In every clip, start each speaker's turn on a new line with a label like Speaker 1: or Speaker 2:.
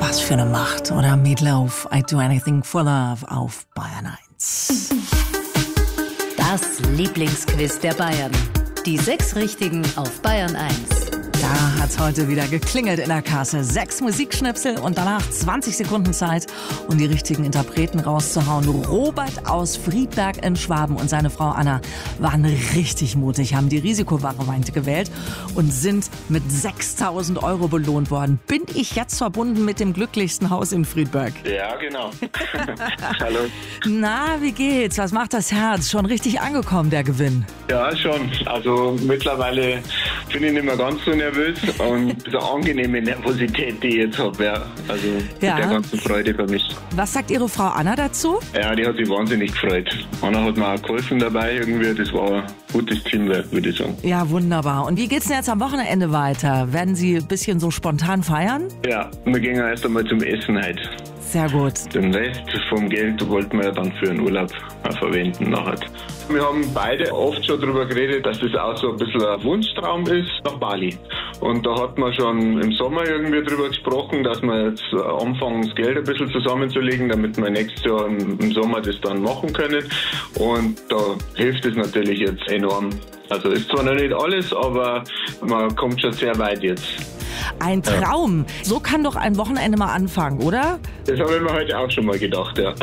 Speaker 1: Was für eine Macht, oder? Meatloaf, I'd do anything for love auf Bayern 1.
Speaker 2: Das Lieblingsquiz der Bayern. Die 6 Richtigen auf Bayern 1.
Speaker 1: Da hat's heute wieder geklingelt in der Kasse. 6 Musikschnipsel und danach 20 Sekunden Zeit, um die richtigen Interpreten rauszuhauen. Robert aus Friedberg in Schwaben und seine Frau Anna waren richtig mutig, haben die Risikovariante gewählt und sind mit 6.000 € belohnt worden. Bin ich jetzt verbunden mit dem glücklichsten Haus in Friedberg?
Speaker 3: Ja, genau. Hallo.
Speaker 1: Na, wie geht's? Was macht das Herz? Schon richtig angekommen, der Gewinn?
Speaker 3: Ja, schon. Also mittlerweile bin ich nicht mehr ganz so nervös und so angenehme Nervosität, die ich jetzt habe. Ja. Also mit der ganzen Freude vermischt.
Speaker 1: Was sagt Ihre Frau Anna dazu?
Speaker 3: Ja, die hat sich wahnsinnig gefreut. Anna hat mir auch geholfen dabei irgendwie. Das war ein gutes Teamwork, würde ich sagen.
Speaker 1: Ja, wunderbar. Und wie geht's denn jetzt am Wochenende weiter? Werden Sie ein bisschen so spontan feiern?
Speaker 3: Ja, wir gehen erst einmal zum Essen heute.
Speaker 1: Sehr gut.
Speaker 3: Den Rest vom Geld wollten wir ja dann für den Urlaub verwenden nachher. Wir haben beide oft schon darüber geredet, dass das auch so ein bisschen ein Wunschtraum ist, nach Bali. Und da hat man schon im Sommer irgendwie drüber gesprochen, dass wir jetzt anfangen, das Geld ein bisschen zusammenzulegen, damit wir nächstes Jahr im Sommer das dann machen können. Und da hilft es natürlich jetzt enorm. Also ist zwar noch nicht alles, aber man kommt schon sehr weit jetzt.
Speaker 1: Ein Traum. So kann doch ein Wochenende mal anfangen, oder?
Speaker 3: Das habe ich mir heute auch schon mal gedacht, ja.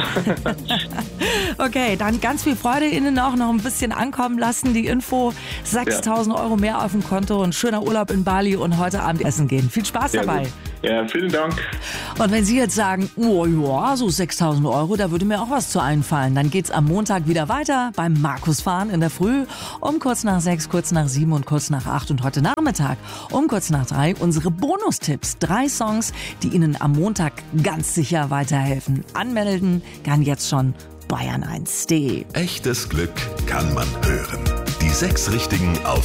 Speaker 1: Okay, dann ganz viel Freude Ihnen auch noch ein bisschen ankommen lassen. Die Info, 6.000 € mehr auf dem Konto und schöner Urlaub in Bali und heute Abend essen gehen. Viel Spaß dabei.
Speaker 3: Gut. Ja, vielen Dank.
Speaker 1: Und wenn Sie jetzt sagen, oh ja, so 6.000 €, da würde mir auch was zu einfallen, dann geht's am Montag wieder weiter beim Markusfahren in der Früh um kurz nach 6, kurz nach 7 und kurz nach 8 und heute Nachmittag um kurz nach 3 unsere Bonustipps. 3 Songs, die Ihnen am Montag ganz sicher weiterhelfen. Anmelden kann jetzt schon bayern1.de.
Speaker 4: Echtes Glück kann man hören. Die 6 Richtigen auf